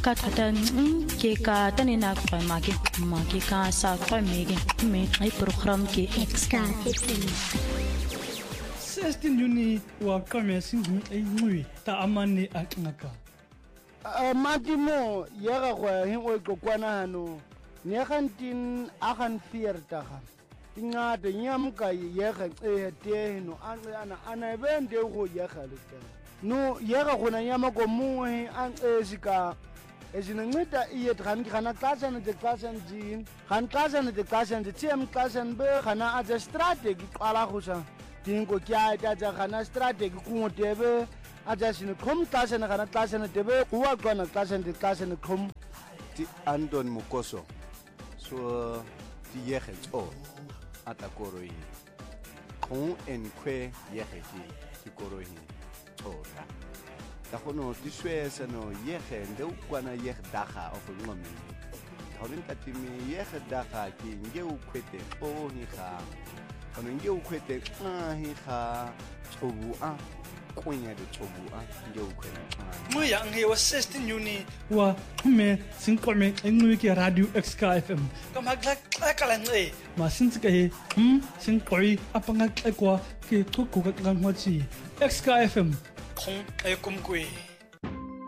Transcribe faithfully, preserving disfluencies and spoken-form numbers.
ka thata ke ka tane na kwa maki maki ka sa kwa mege me ai program ke extra sixteen Juni wa kame singu ai ngui ta amane aknaka matimo yega go hin o kokwana hano ne gantin agan viertig ingade nyamka yega e te no ana ana bende go yega le no yega gona nyama go muhe an esika ezinceda iye dran kana xasha ne xasha njini kan xasha ne xasha nje tiem xasha be kana aja strategy qala go sa dingo kya ta ja kana strategy ku tebe aja sine khom xasha ne kana xasha ne tebe kuwa qana xasha ne xasha ne khom ti Anton Mukoso so ti yege o atakoroi kon en kwe yege ti koroi ora da kono ti swesa no yege nde ukwana yege daga of ngomi hawin katimi yege daga ki nge ukwete o hi ga kono nge ukwete a hi ga chobu a kwenya de chobu a nge ukwete moya nge wa sixteen Juni wa me sinqome engwe ke radio X K F M kama kala nge masinzi ke hm sinqoi apanga ekwa ke thuku ka ngwachi X K F M khong e kumkwe